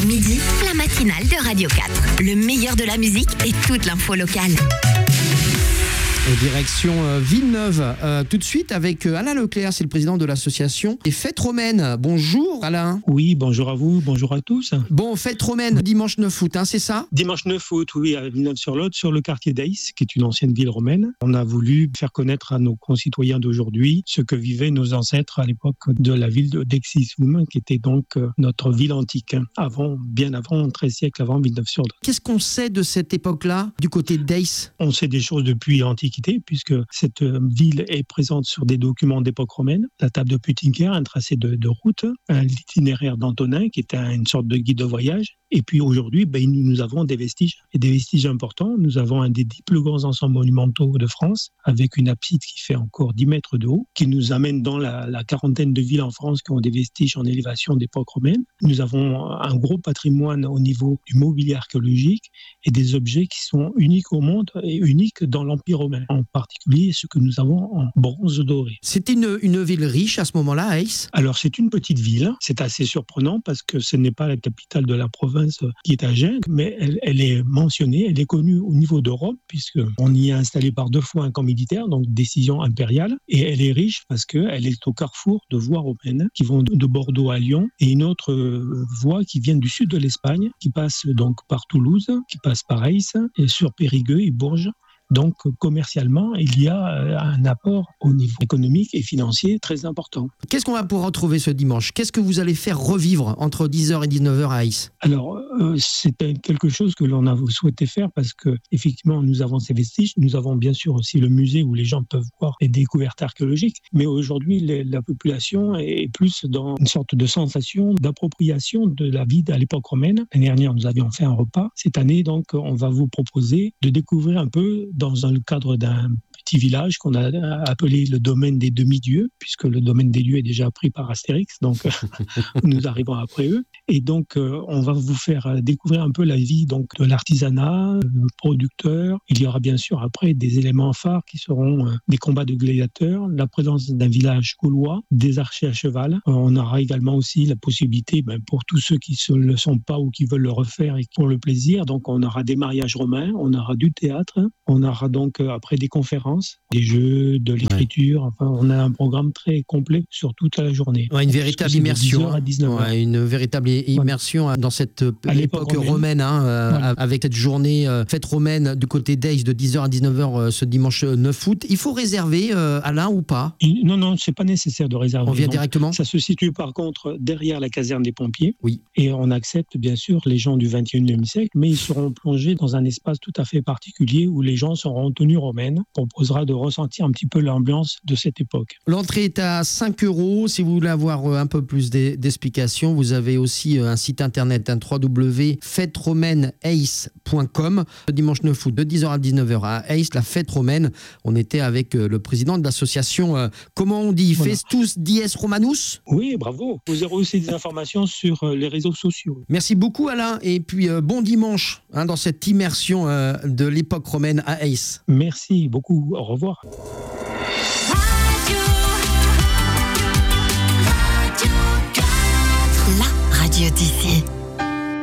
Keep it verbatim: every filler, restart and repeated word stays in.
midi, la matinale de Radio quatre. Le meilleur de la musique et toute l'info locale. Direction euh, Villeneuve, euh, tout de suite avec euh, Alain Leclerc, c'est le président de l'association des Fêtes Romaines. Bonjour Alain. Oui, bonjour à vous, bonjour à tous. Bon, Fêtes Romaines, dimanche neuf août, hein, c'est ça ? Dimanche neuf août, oui, à Villeneuve-sur-Lot, sur le quartier d'Aïs, qui est une ancienne ville romaine. On a voulu faire connaître à nos concitoyens d'aujourd'hui ce que vivaient nos ancêtres à l'époque de la ville de Dexisum, qui était donc euh, notre ville antique, hein, avant, bien avant, treize siècles avant Villeneuve-sur-Lot. Qu'est-ce qu'on sait de cette époque-là, du côté d'Aïs ? On sait des choses depuis l'Antiquité, puisque cette ville est présente sur des documents d'époque romaine. La table de Putinger, un tracé de, de route, un itinéraire d'Antonin, qui était une sorte de guide de voyage. Et puis aujourd'hui, ben, nous avons des vestiges, et des vestiges importants. Nous avons un des dix plus grands ensembles monumentaux de France, avec une abside qui fait encore dix mètres de haut, qui nous amène dans la, la quarantaine de villes en France qui ont des vestiges en élévation d'époque romaine. Nous avons un gros patrimoine au niveau du mobilier archéologique et des objets qui sont uniques au monde et uniques dans l'Empire romain, en particulier ce que nous avons en bronze doré. C'était une, une ville riche à ce moment-là, Aïs ? Alors c'est une petite ville, c'est assez surprenant parce que ce n'est pas la capitale de la province qui est à Gênes, mais elle, elle est mentionnée, elle est connue au niveau d'Europe, puisqu'on y a installé par deux fois un camp militaire, donc décision impériale, et elle est riche parce qu'elle est au carrefour de voies romaines qui vont de Bordeaux à Lyon, et une autre voie qui vient du sud de l'Espagne, qui passe donc par Toulouse, qui passe par Aïs, et sur Périgueux et Bourges. Donc, commercialement, il y a un apport au niveau économique et financier très important. Qu'est-ce qu'on va pouvoir retrouver ce dimanche ? Qu'est-ce que vous allez faire revivre entre dix heures et dix-neuf heures à Aïs ? Alors, euh, c'est quelque chose que l'on a souhaité faire parce que, effectivement, nous avons ces vestiges. Nous avons bien sûr aussi le musée où les gens peuvent voir les découvertes archéologiques. Mais aujourd'hui, les, la population est plus dans une sorte de sensation d'appropriation de la vie à l'époque romaine. L'année dernière, nous avions fait un repas. Cette année, donc, on va vous proposer de découvrir un peu dans le cadre d'un petit village qu'on a appelé le domaine des demi-dieux, puisque le domaine des dieux est déjà pris par Astérix, donc nous arrivons après eux. Et donc, euh, on va vous faire découvrir un peu la vie donc, de l'artisanat, le producteur. Il y aura bien sûr après des éléments phares qui seront euh, des combats de gladiateurs, la présence d'un village gaulois, des archers à cheval. Euh, on aura également aussi la possibilité, ben, pour tous ceux qui ne le sont pas ou qui veulent le refaire et qui ont le plaisir, donc on aura des mariages romains, on aura du théâtre, on aura donc euh, après des conférences, des jeux, de l'écriture. Enfin, on a un programme très complet sur toute la journée. Ouais, une véritable immersion. de dix heures à dix-neuf heures. Ouais, une véritable immersion ouais. dans cette à époque romaine, romaine hein, euh, ouais. avec cette journée euh, fête romaine du côté d'Aïs de dix heures à dix-neuf heures euh, ce dimanche neuf août. Il faut réserver, euh, Alain, ou pas ? Non, non, c'est pas nécessaire de réserver. On vient non. directement ? Ça se situe par contre derrière la caserne des pompiers. Oui. Et on accepte bien sûr les gens du vingt et unième siècle, mais ils seront plongés dans un espace tout à fait particulier où les gens seront en tenue romaine. On proposera de ressentir un petit peu l'ambiance de cette époque. L'entrée est à cinq euros. Si vous voulez avoir un peu plus d'explications, vous avez aussi un site internet, un w w w point fête romaine aïs point com. Le dimanche neuf août, de dix heures à dix-neuf heures à Aïs, la fête romaine. On était avec le président de l'association, euh, comment on dit, voilà. Festus Dies Romanus ? Oui, bravo. Vous aurez aussi des informations sur les réseaux sociaux. Merci beaucoup Alain, et puis euh, bon dimanche hein, dans cette immersion euh, de l'époque romaine à Aïs. Merci beaucoup, au revoir. La radio d'ici.